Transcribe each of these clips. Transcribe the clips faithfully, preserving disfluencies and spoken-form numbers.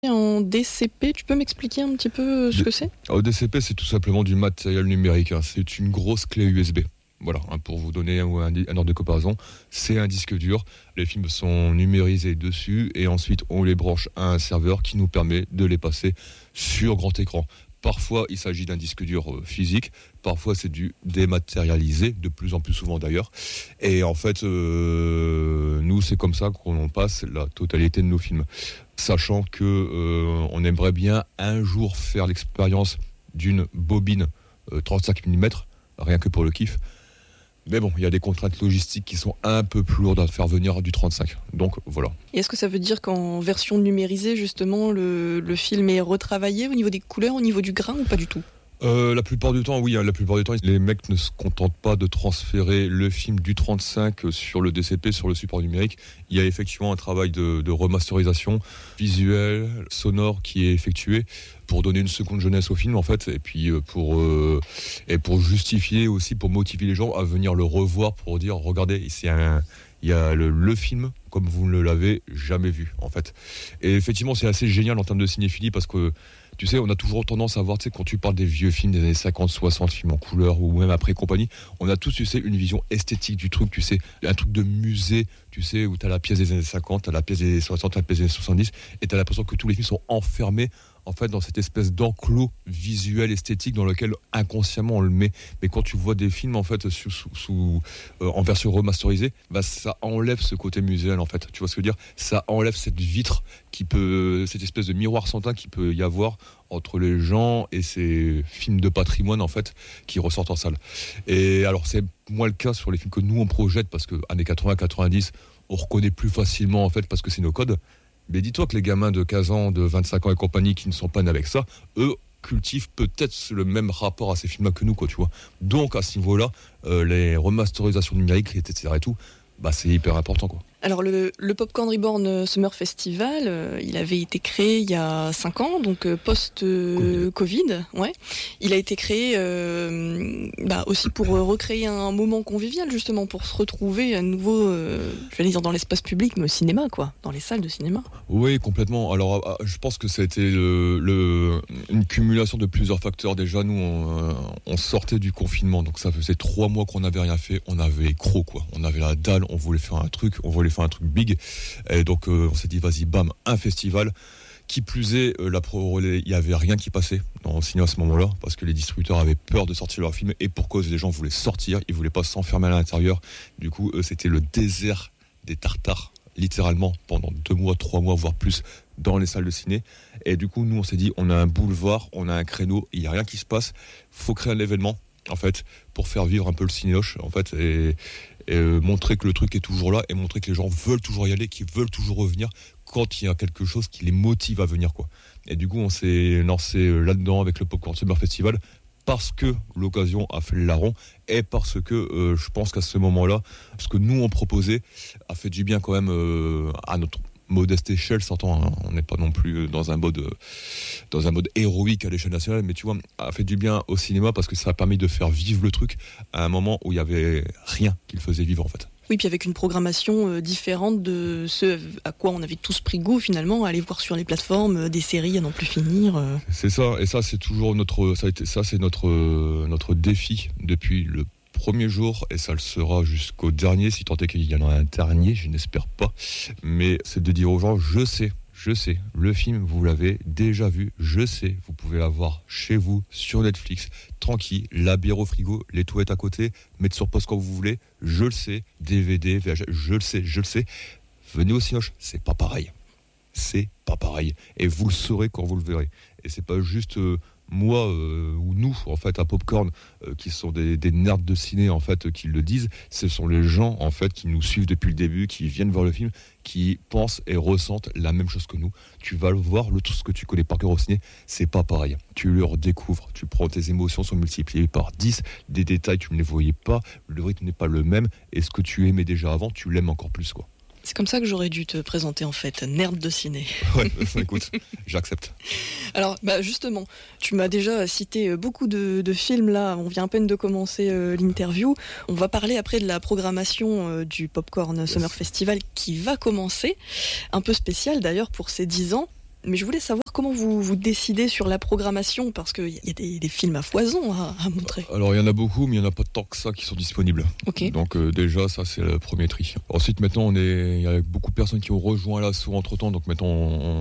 En D C P, tu peux m'expliquer un petit peu ce D- que c'est ? Alors, D C P, c'est tout simplement du matériel numérique. Hein. C'est une grosse clé U S B. Voilà, hein, pour vous donner un, un, un ordre de comparaison, c'est un disque dur. Les films sont numérisés dessus et ensuite on les branche à un serveur qui nous permet de les passer sur grand écran. Parfois, il s'agit d'un disque dur euh, physique. Parfois, c'est du dématérialisé, de plus en plus souvent d'ailleurs. Et en fait, euh, nous, c'est comme ça qu'on passe la totalité de nos films. Sachant que euh, on aimerait bien un jour faire l'expérience d'une bobine euh, trente-cinq millimètres, rien que pour le kiff. Mais bon, il y a des contraintes logistiques qui sont un peu plus lourdes à faire venir du trente-cinq. Donc voilà. Et est-ce que ça veut dire qu'en version numérisée, justement, le, le film est retravaillé au niveau des couleurs, au niveau du grain ou pas du tout ? Euh, la plupart du temps, oui, hein, la plupart du temps, les mecs ne se contentent pas de transférer le film du trente-cinq sur le D C P, sur le support numérique. Il y a effectivement un travail de, de remasterisation visuelle, sonore qui est effectué pour donner une seconde jeunesse au film, en fait, et puis pour, euh, et pour justifier aussi, pour motiver les gens à venir le revoir, pour dire, regardez, c'est un... il y a le, le film comme vous ne l'avez jamais vu, en fait. Et effectivement, c'est assez génial en termes de cinéphilie parce que, tu sais, on a toujours tendance à voir, tu sais, quand tu parles des vieux films des années cinquante, soixante, films en couleur ou même après compagnie, on a tous, tu sais, une vision esthétique du truc, tu sais, un truc de musée, tu sais, où t'as la pièce des années cinquante, t'as la pièce des années soixante, t'as la pièce des années soixante-dix, et t'as l'impression que tous les films sont enfermés en fait dans cette espèce d'enclos visuel esthétique dans lequel inconsciemment on le met. Mais quand tu vois des films en fait sous, sous, sous, euh, en version remasterisée, bah ça enlève ce côté muséal en fait. Tu vois ce que je veux dire ? Ça enlève cette vitre qui peut, cette espèce de miroir sans teint qui peut y avoir entre les gens et ces films de patrimoine en fait qui ressortent en salle. Et alors c'est moins le cas sur les films que nous on projette parce que années quatre-vingts quatre-vingt-dix on reconnaît plus facilement en fait parce que c'est nos codes. Mais dis-toi que les gamins de quinze ans, de vingt-cinq ans et compagnie qui ne sont pas nés avec ça, eux cultivent peut-être le même rapport à ces films-là que nous, quoi, tu vois. Donc à ce niveau-là, euh, les remasterisations numériques, et cetera et tout, bah c'est hyper important, quoi. Alors le, le Popcorn Reborn Summer Festival, euh, il avait été créé il y a cinq ans, donc euh, post-Covid. Euh, ouais. Il a été créé euh, bah, aussi pour euh, recréer un moment convivial, justement, pour se retrouver à nouveau, euh, je vais dire dans l'espace public, mais au cinéma, quoi, dans les salles de cinéma. Oui, complètement. Alors je pense que ça a été le, le, une cumulation de plusieurs facteurs. Déjà, nous, on, on sortait du confinement, donc ça faisait trois mois qu'on n'avait rien fait. On avait croc, quoi. On avait la dalle, on voulait faire un truc, on voulait faire un truc big, et donc euh, on s'est dit vas-y bam, un festival. Qui plus est, euh, la Pro Relais, il y avait rien qui passait dans le cinéma à ce moment-là parce que les distributeurs avaient peur de sortir leurs films et pour cause les gens voulaient sortir, ils voulaient pas s'enfermer à l'intérieur. Du coup, euh, c'était le désert des tartares littéralement pendant deux mois, trois mois voire plus dans les salles de ciné. Et du coup, nous on s'est dit on a un boulevard, on a un créneau, il y a rien qui se passe, faut créer un événement en fait pour faire vivre un peu le cinéoche en fait et et montrer que le truc est toujours là et montrer que les gens veulent toujours y aller, qu'ils veulent toujours revenir quand il y a quelque chose qui les motive à venir, quoi. Et du coup on s'est lancé là-dedans avec le Popcorn Summer Festival parce que l'occasion a fait le larron et parce que euh, je pense qu'à ce moment-là ce que nous on proposait a fait du bien quand même euh, à notre modeste échelle, s'entend, hein. On n'est pas non plus dans un mode dans un mode héroïque à l'échelle nationale, mais tu vois, a fait du bien au cinéma parce que ça a permis de faire vivre le truc à un moment où il y avait rien qui le faisait vivre en fait. Oui, puis avec une programmation euh, différente de ce à quoi on avait tous pris goût finalement, à aller voir sur les plateformes euh, des séries à n'en plus finir. Euh. C'est ça, et ça c'est toujours notre, ça a été, ça c'est notre euh, notre défi depuis le premier jour, et ça le sera jusqu'au dernier, si tant est qu'il y en a un dernier, je n'espère pas, mais c'est de dire aux gens, je sais, je sais, le film, vous l'avez déjà vu, je sais, vous pouvez l'avoir chez vous, sur Netflix, tranquille, la bière au frigo, les toilettes à côté, mettre sur pause quand vous voulez, je le sais, D V D, V H S, je le sais, je le sais, venez au Cinoche, c'est pas pareil, c'est pas pareil, et vous le saurez quand vous le verrez, et c'est pas juste... Euh, moi euh, ou nous en fait à Popcorn euh, qui sont des, des nerds de ciné en fait euh, qui le disent, ce sont les gens en fait qui nous suivent depuis le début, qui viennent voir le film, qui pensent et ressentent la même chose que nous. Tu vas le voir, le tout ce que tu connais par cœur au ciné, c'est pas pareil. Tu le redécouvres, tu prends, tes émotions sont multipliées par dix, des détails tu ne les voyais pas, le rythme n'est pas le même et ce que tu aimais déjà avant, tu l'aimes encore plus, quoi. C'est comme ça que j'aurais dû te présenter en fait, nerd de ciné. Ouais, écoute, j'accepte. Alors, bah justement, tu m'as déjà cité beaucoup de, de films là, on vient à peine de commencer euh, l'interview. On va parler après de la programmation euh, du Popcorn Summer yes. Festival qui va commencer, un peu spécial d'ailleurs pour ses dix ans. Mais je voulais savoir comment vous vous décidez sur la programmation, parce qu'il y a des, des films à foison à, à montrer. Alors il y en a beaucoup, mais il n'y en a pas tant que ça qui sont disponibles. Okay. Donc euh, déjà, ça c'est le premier tri. Ensuite, maintenant, on est, il y a beaucoup de personnes qui ont rejoint l'assaut entre-temps, donc maintenant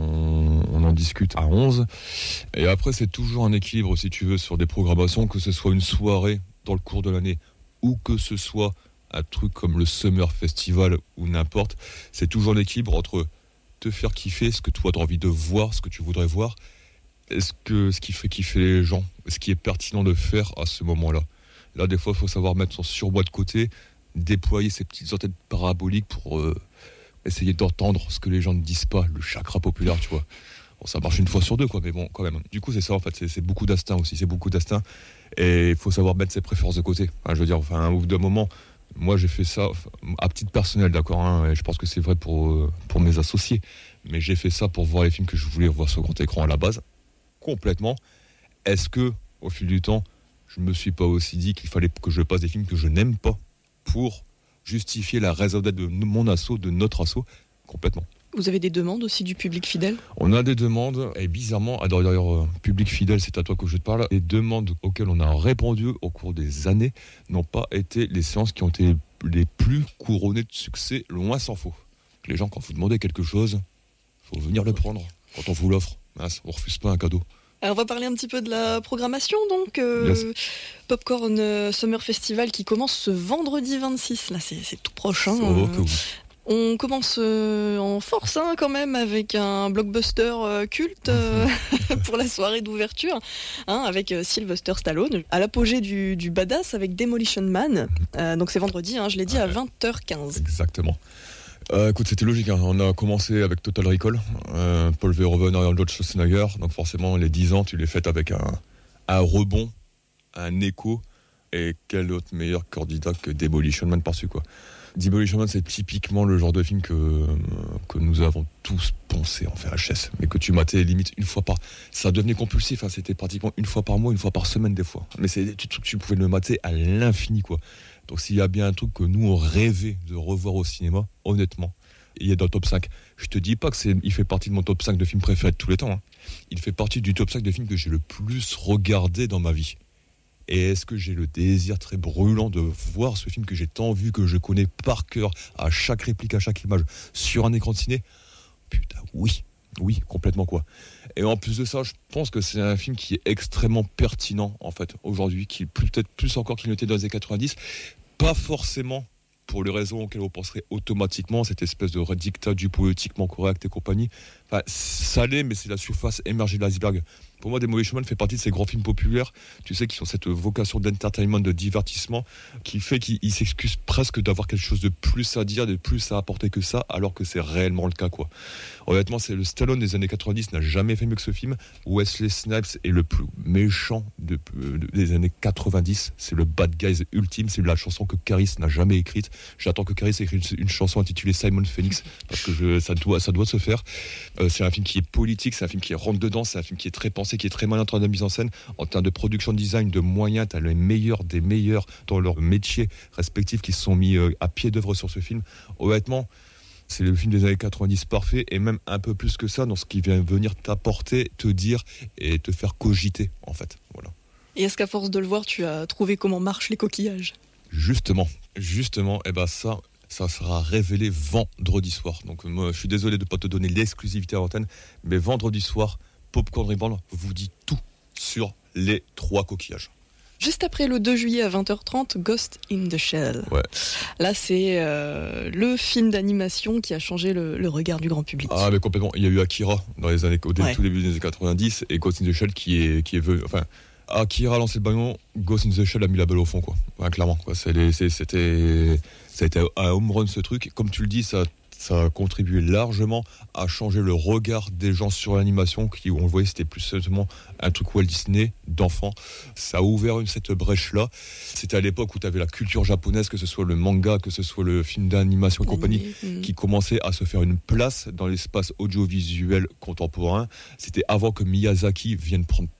on, on en discute à onze. Et après, c'est toujours un équilibre, si tu veux, sur des programmations, que ce soit une soirée dans le cours de l'année, ou que ce soit un truc comme le Summer Festival, ou n'importe. C'est toujours l'équilibre entre te faire kiffer, ce que toi tu as envie de voir, ce que tu voudrais voir, est-ce que ce qui fait kiffer les gens, ce qui est pertinent de faire à ce moment-là. Là, des fois, il faut savoir mettre son surbois de côté, déployer ses petites antennes paraboliques pour euh, essayer d'entendre ce que les gens ne disent pas, le chakra populaire, tu vois. Bon, ça marche une fois sur deux, quoi, mais bon, quand même. Du coup, c'est ça, en fait, c'est, c'est beaucoup d'instinct aussi, c'est beaucoup d'instinct, et il faut savoir mettre ses préférences de côté. Enfin, je veux dire, enfin, au bout d'un moment, moi, j'ai fait ça à titre personnel, d'accord, hein, et je pense que c'est vrai pour, pour mes associés. Mais j'ai fait ça pour voir les films que je voulais voir sur grand écran à la base, complètement. Est-ce que, au fil du temps, je me suis pas aussi dit qu'il fallait que je passe des films que je n'aime pas pour justifier la raison d'être de mon asso, de notre asso, complètement. Vous avez des demandes aussi du public fidèle ? On a des demandes, et bizarrement, d'ailleurs, euh, public fidèle, c'est à toi que je te parle, les demandes auxquelles on a répondu au cours des années n'ont pas été les séances qui ont été les plus couronnées de succès, loin s'en faut. Les gens, quand vous demandez quelque chose, il faut venir le prendre. Quand on vous l'offre, mince, on refuse pas un cadeau. Alors on va parler un petit peu de la programmation, donc. Euh, yes. Popcorn euh, Summer Festival qui commence ce vendredi vingt-six, là c'est, c'est tout proche. Hein, oh, euh, On commence euh, en force hein, quand même avec un blockbuster euh, culte euh, pour la soirée d'ouverture, hein, avec euh, Sylvester Stallone, à l'apogée du, du badass avec Demolition Man. Euh, donc c'est vendredi, hein, je l'ai dit, ouais. à vingt heures quinze. Exactement. Euh, écoute, c'était logique, hein. On a commencé avec Total Recall, euh, Paul Verhoeven, Arnold Schwarzenegger, donc forcément les dix ans, tu les fêtes avec un, un rebond, un écho, et quel autre meilleur candidat que Demolition Man par-dessus, quoi. Demolition Man, c'est typiquement le genre de film que, que nous avons tous poncé en V H S, mais que tu matais limite une fois par... Ça devenait compulsif, hein, c'était pratiquement une fois par mois, une fois par semaine des fois. Mais c'est des trucs que tu pouvais le mater à l'infini, quoi. Donc s'il y a bien un truc que nous on rêvait de revoir au cinéma, honnêtement, il est dans le top cinq. Je te dis pas que c'est, il fait partie de mon top cinq de films préférés de tous les temps, hein. Il fait partie du top cinq de films que j'ai le plus regardé dans ma vie. Et est-ce que j'ai le désir très brûlant de voir ce film que j'ai tant vu, que je connais par cœur, à chaque réplique, à chaque image, sur un écran de ciné ? Putain, oui, oui, complètement quoi. Et en plus de ça, je pense que c'est un film qui est extrêmement pertinent, en fait, aujourd'hui, qui peut-être plus encore qu'il n'était dans les années quatre-vingt-dix. Pas forcément pour les raisons auxquelles on penserait automatiquement, cette espèce de dictat du politiquement correct et compagnie. Enfin, ça l'est, mais c'est la surface émergée de l'iceberg. Pour moi, Demolition Man fait partie de ces grands films populaires, tu sais, qui ont cette vocation d'entertainment, de divertissement, qui fait qu'ils s'excusent presque d'avoir quelque chose de plus à dire, de plus à apporter que ça, alors que c'est réellement le cas, quoi. Honnêtement, c'est le Stallone des années quatre-vingt-dix n'a jamais fait mieux que ce film. Wesley Snipes est le plus méchant de, de, des années quatre-vingt-dix. C'est le bad guy ultime. C'est la chanson que Caris n'a jamais écrite. J'attends que Caris écrive une, une chanson intitulée Simon Phoenix, parce que je, ça, doit, ça doit se faire. Euh, c'est un film qui est politique, c'est un film qui rentre dedans, c'est un film qui est très pensé, qui est très malin en termes de mise en scène, en termes de production, de design, de moyens. T'as les meilleurs des meilleurs dans leur métier respectifs qui se sont mis euh, à pied d'œuvre sur ce film. Honnêtement, c'est le film des années quatre-vingt-dix parfait, et même un peu plus que ça dans ce qui vient venir t'apporter, te dire et te faire cogiter, en fait. Voilà. Et est-ce qu'à force de le voir, tu as trouvé comment marchent les coquillages ? Justement, justement, et ben ça, ça sera révélé vendredi soir. Donc moi, je suis désolé de ne pas te donner l'exclusivité à l'antenne, mais vendredi soir, Popcorn Reborn vous dit tout sur les trois coquillages. Juste après le deux juillet à vingt heures trente, Ghost in the Shell. Ouais. Là, c'est euh, le film d'animation qui a changé le, le regard du grand public. Ah, mais complètement. Il y a eu Akira dans les années, au ouais. tout début des années quatre-vingt-dix, et Ghost in the Shell qui est, qui est venu. Enfin, Akira a lancé le ballon, Ghost in the Shell a mis la balle au fond, quoi. Enfin, clairement, quoi. C'est les, c'est, c'était, ça a été un home run, ce truc. Comme tu le dis, ça. Ça a contribué largement à changer le regard des gens sur l'animation, qui, où on le voyait, c'était plus seulement un truc Walt Disney d'enfant. Ça a ouvert une, cette brèche-là. C'était à l'époque où tu avais la culture japonaise, que ce soit le manga, que ce soit le film d'animation et compagnie, mmh. qui commençait à se faire une place dans l'espace audiovisuel contemporain. C'était avant que Miyazaki vienne prendre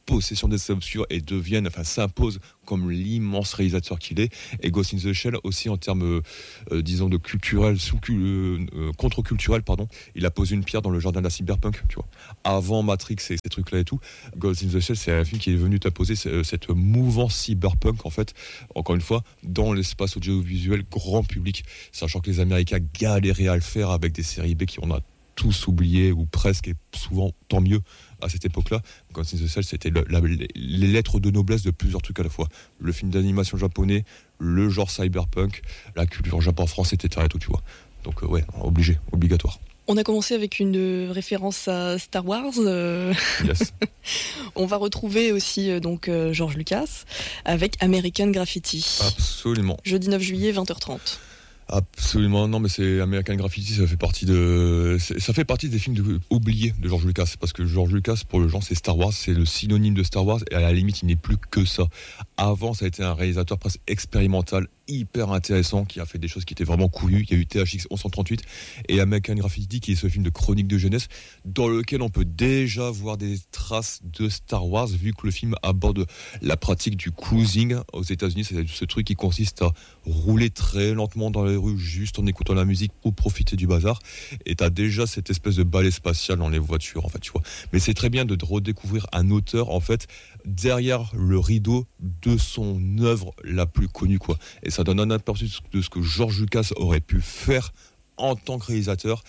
possession des salles obscures et devienne, enfin s'impose comme l'immense réalisateur qu'il est. Et Ghost in the Shell aussi en termes, euh, disons, de culturel, sous euh, euh, contre-culturel, pardon, il a posé une pierre dans le jardin de la cyberpunk, tu vois. Avant Matrix et ces trucs-là et tout, Ghost in the Shell, c'est un film qui est venu t'imposer cette mouvance cyberpunk, en fait, encore une fois, dans l'espace audiovisuel grand public, sachant que les Américains galéraient à le faire avec des séries B qui on a tous oublié ou presque, et souvent tant mieux à cette époque-là. Ghost in the Shell, c'était le, la, les lettres de noblesse de plusieurs trucs à la fois. Le film d'animation japonais, le genre cyberpunk, la culture japon-France, et cetera et tout, tu vois. Donc euh, ouais, obligé, obligatoire. On a commencé avec une référence à Star Wars. Euh... Yes. On va retrouver aussi euh, donc euh, George Lucas avec American Graffiti. Absolument. Jeudi neuf juillet, vingt heures trente. Absolument, non, mais c'est American Graffiti, ça fait partie de, ça fait partie des films de, oubliés de George Lucas, parce que George Lucas, pour le genre, c'est Star Wars, c'est le synonyme de Star Wars, et à la limite, il n'est plus que ça. Avant, ça a été un réalisateur presque expérimental, hyper intéressant, qui a fait des choses qui étaient vraiment couillues. Il y a eu T H X onze cent trente-huit et American Graffiti, qui est ce film de chronique de jeunesse, dans lequel on peut déjà voir des traces de Star Wars, vu que le film aborde la pratique du cruising aux États-Unis. C'est ce truc qui consiste à rouler très lentement dans les rues, juste en écoutant la musique pour profiter du bazar. Et t'as déjà cette espèce de balai spatial dans les voitures, en fait, tu vois. Mais c'est très bien de redécouvrir un auteur, en fait, derrière le rideau de son œuvre la plus connue, quoi. Et ça donne un aperçu de ce que George Lucas aurait pu faire en tant que réalisateur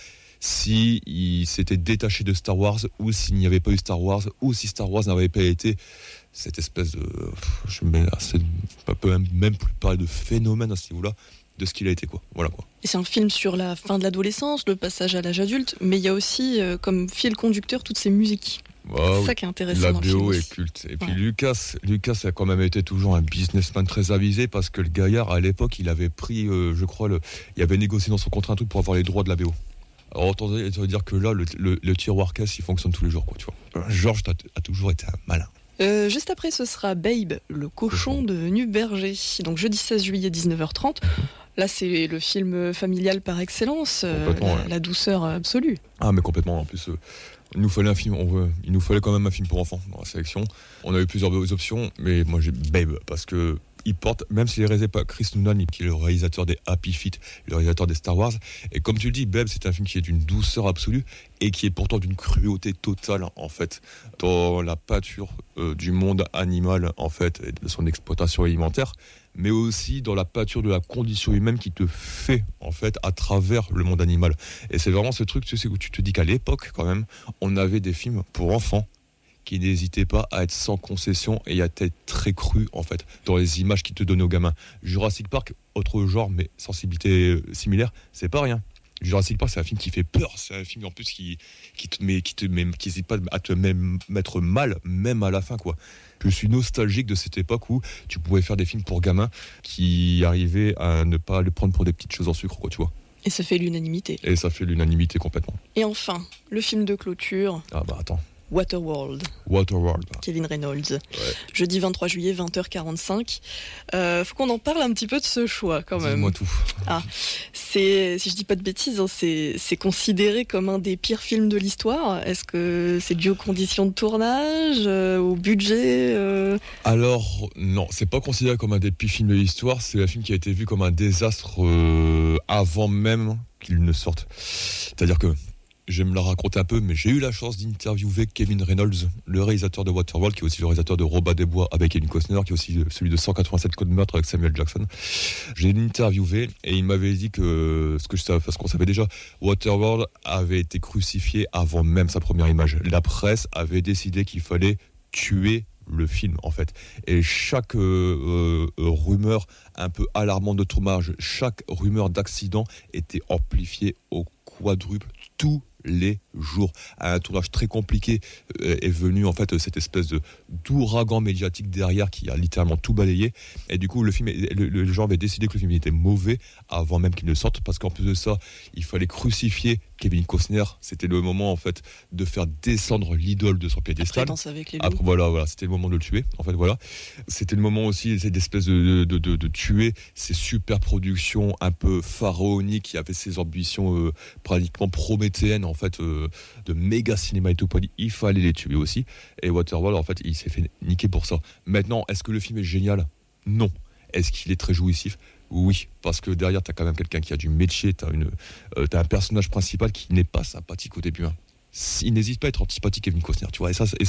si il s'était détaché de Star Wars, ou s'il n'y avait pas eu Star Wars, ou si Star Wars n'avait pas été cette espèce de, je mets assez, on peut même, même plus parler de phénomène à ce niveau-là, de ce qu'il a été, quoi. Voilà, quoi. Et c'est un film sur la fin de l'adolescence, le passage à l'âge adulte, mais il y a aussi euh, comme fil conducteur toutes ces musiques. Wow, c'est ça qui est intéressant. La dans B le O film est culte. Et puis ouais. Lucas, Lucas a quand même été toujours un businessman très avisé, parce que le gaillard, à l'époque, il avait pris, euh, je crois, le, il avait négocié dans son contrat un truc pour avoir les droits de la B O. Alors autant dire que là, le, le, le tiroir caisse, il fonctionne tous les jours, quoi, tu vois. Georges a, a toujours été un malin. Euh, juste après, ce sera Babe, le cochon de Newberger. Donc jeudi seize juillet, dix-neuf heures trente. Là, c'est le film familial par excellence, euh, la, ouais. la douceur absolue. Ah, mais complètement. En plus, euh, il nous fallait un film. On veut, il nous fallait quand même un film pour enfants dans la sélection. On a eu plusieurs options, mais moi j'ai Babe parce que il porte, même s'il est réalisé par Chris Noonan, qui est le réalisateur des Happy Feet, le réalisateur des Star Wars. Et comme tu le dis, Babe, c'est un film qui est d'une douceur absolue et qui est pourtant d'une cruauté totale, en fait, dans la pâture euh, du monde animal, en fait, et de son exploitation alimentaire, mais aussi dans la pâture de la condition humaine qui te fait, en fait, à travers le monde animal. Et c'est vraiment ce truc, tu sais, où tu te dis qu'à l'époque, quand même, on avait des films pour enfants qui n'hésitaient pas à être sans concession et à être très cru, en fait, dans les images qu'ils te donnaient aux gamins. Jurassic Park, autre genre, mais sensibilité similaire, c'est pas rien. Jurassic Park, c'est un film qui fait peur, c'est un film en plus qui qui te met, qui te met, qui n'hésite pas à te même, mettre mal, même à la fin, quoi. Je suis nostalgique de cette époque où tu pouvais faire des films pour gamins qui arrivaient à ne pas les prendre pour des petites choses en sucre, quoi, tu vois. Et ça fait l'unanimité. Et ça fait l'unanimité complètement. Et enfin, le film de clôture. Ah bah attends. Waterworld. Waterworld. Kevin Reynolds. Ouais. Jeudi vingt-trois juillet, vingt heures quarante-cinq. Euh, faut qu'on en parle un petit peu de ce choix, quand même. Dis-moi tout. Ah, c'est, si je dis pas de bêtises, hein, c'est, c'est considéré comme un des pires films de l'histoire. Est-ce que c'est dû aux conditions de tournage, euh, au budget euh... Alors, non, c'est pas considéré comme un des pires films de l'histoire. C'est un film qui a été vu comme un désastre euh, avant même qu'il ne sorte. C'est-à-dire que je vais me la raconter un peu, mais j'ai eu la chance d'interviewer Kevin Reynolds, le réalisateur de Waterworld, qui est aussi le réalisateur de Robin des Bois avec Kevin Costner, qui est aussi celui de cent quatre-vingt-sept Codes de meurtre avec Samuel Jackson. J'ai interviewé et il m'avait dit que ce que je savais, parce qu'on savait déjà, Waterworld avait été crucifié avant même sa première image. La presse avait décidé qu'il fallait tuer le film, en fait. Et chaque euh, euh, rumeur un peu alarmante de tournage, chaque rumeur d'accident était amplifiée au quadruple tous les jours. Un tournage très compliqué euh, est venu, en fait, cette espèce de d'ouragan médiatique derrière qui a littéralement tout balayé. Et du coup, le film, le, le genre avait décidé que le film était mauvais avant même qu'il ne sorte, parce qu'en plus de ça, il fallait crucifier Kevin Costner. C'était le moment, en fait, de faire descendre l'idole de son piédestal. Après, avec les loups. Après, voilà, voilà, c'était le moment de le tuer. En fait, voilà. C'était le moment aussi, cette espèce de, de, de, de tuer ces super productions un peu pharaoniques qui avaient ces ambitions euh, pratiquement prométhéennes, en fait, euh, de, de méga cinéma et tout, il fallait les tuer aussi. Et Waterworld, en fait, il s'est fait niquer pour ça. Maintenant, est-ce que le film est génial ? Non. Est-ce qu'il est très jouissif ? Oui, parce que derrière, t'as quand même quelqu'un qui a du métier, t'as, une, euh, t'as un personnage principal qui n'est pas sympathique au début. Hein. Il n'hésite pas à être antipathique, Kevin Costner, tu vois, et ça, et ça